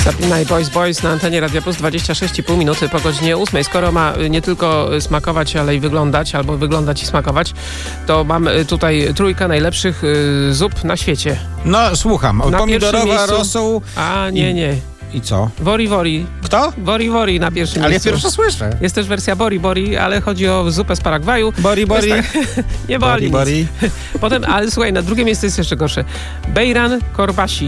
Zapinaj Boys na antenie Radia Plus, 26,5 minuty po godzinie 8. Skoro ma nie tylko smakować, ale i wyglądać, albo wyglądać i smakować, to mam tutaj trójkę najlepszych zup na świecie. No, słucham. Na Pomidorowa, miejscu... rosół... A, nie. I co? Wori. Kto? Wori na pierwszym Ale miejscu. ja pierwszy słyszę. Jest też wersja Bori, ale chodzi o zupę z Paragwaju. Bori. Nie boli Bori. Potem, ale słuchaj, na drugie miejsce jest jeszcze gorsze. Bejran Korbasi.